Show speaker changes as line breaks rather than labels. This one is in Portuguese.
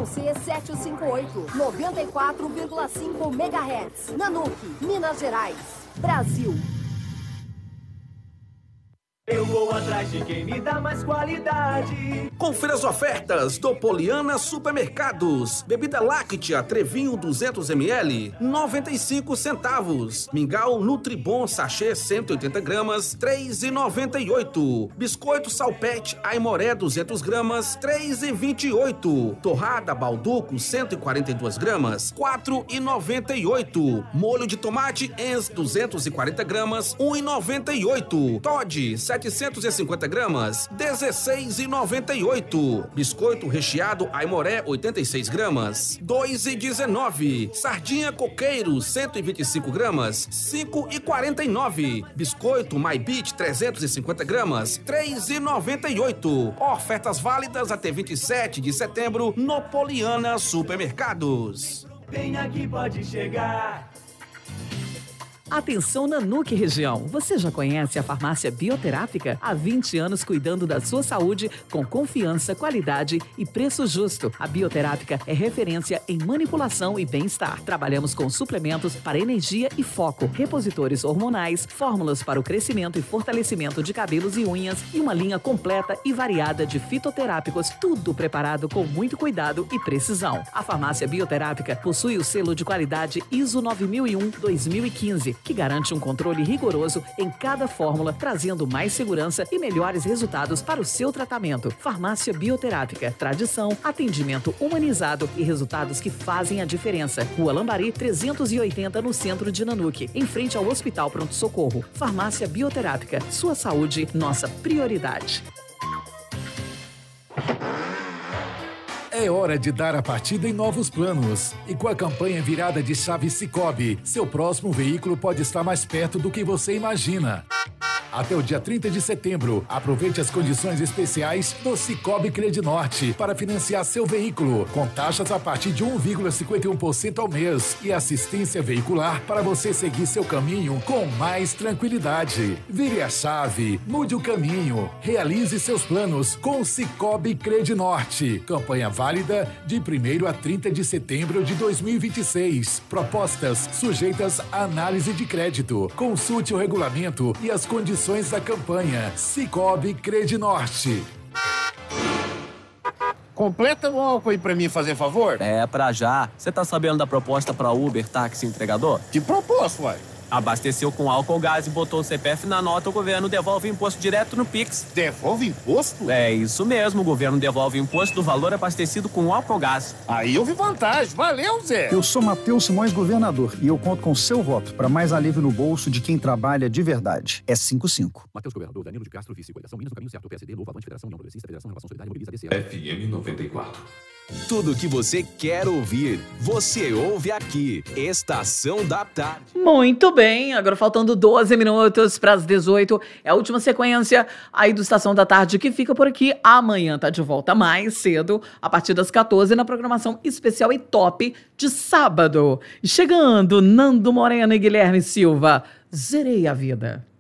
YC 758, 94,5 MHz. Nanuque, Minas Gerais, Brasil.
Eu vou atrás de quem me dá mais qualidade.
Confira as ofertas do Poliana Supermercados. Bebida láctea Trevinho 200ml, 95 centavos. Mingau Nutribon sachê 180 gramas, 3,98. Biscoito Salpete Aimoré 200 gramas, 3,28. Torrada Balduco 142 gramas, 4,98. Molho de tomate Enz 240 gramas, 1,98. Toddy 750 gramas, 16,98. Biscoito recheado Aimoré 86 gramas, 2,19. Sardinha Coqueiro 125 gramas, 5,49. Biscoito My Beach 350 gramas, 3,98. Ofertas válidas até 27 de setembro no Poliana Supermercados.
Vem aqui, pode chegar.
Atenção Nanuque região, você já conhece a farmácia Bioterápica? Há 20 anos cuidando da sua saúde com confiança, qualidade e preço justo. A Bioterápica é referência em manipulação e bem-estar. Trabalhamos com suplementos para energia e foco, repositores hormonais, fórmulas para o crescimento e fortalecimento de cabelos e unhas e uma linha completa e variada de fitoterápicos, tudo preparado com muito cuidado e precisão. A farmácia Bioterápica possui o selo de qualidade ISO 9001-2015, que garante um controle rigoroso em cada fórmula, trazendo mais segurança e melhores resultados para o seu tratamento. Farmácia Bioterápica, tradição, atendimento humanizado e resultados que fazem a diferença. Rua Lambari, 380, no centro de Nanuque, em frente ao Hospital Pronto Socorro. Farmácia Bioterápica, sua saúde, nossa prioridade.
É hora de dar a partida em novos planos. E com a campanha virada de chave Sicoob, seu próximo veículo pode estar mais perto do que você imagina. Até o dia 30 de setembro, aproveite as condições especiais do Sicoob Credinorte para financiar seu veículo, com taxas a partir de 1,51% ao mês e assistência veicular para você seguir seu caminho com mais tranquilidade. Vire a chave, mude o caminho, realize seus planos com o Sicoob Credinorte. Campanha válida de 1º a 30 de setembro de 2026. Propostas sujeitas à análise de crédito. Consulte o regulamento e as condições da campanha. Sicoob Credinorte.
Completa o álcool aí pra mim, fazer favor?
É, pra já. Você tá sabendo da proposta pra Uber, táxi entregador?
Que proposta, uai?
Abasteceu com álcool gás e botou o CPF na nota, o governo devolve o imposto direto no Pix.
Devolve imposto?
É isso mesmo, o governo devolve o imposto do valor abastecido com álcool gás.
Aí eu vi vantagem. Valeu, Zé!
Eu sou Matheus Simões, governador, e eu conto com seu voto para mais alívio no bolso de quem trabalha de verdade. É 55.
Matheus Governador, Danilo de Castro, vice, Coligação Minas, no caminho certo, PSD, Novo, Avante, Federação, União Progressista, Federação, Relação Solidária, Mobiliza, DCE.
FM 94.
Tudo o que você quer ouvir, você ouve aqui. Estação da Tarde.
Muito bem, agora faltando 12 minutos para as 18. É a última sequência aí do Estação da Tarde que fica por aqui. Amanhã tá de volta mais cedo, a partir das 14, na programação especial e top de sábado. Chegando, Nando Moreno e Guilherme Silva. Zerei a vida.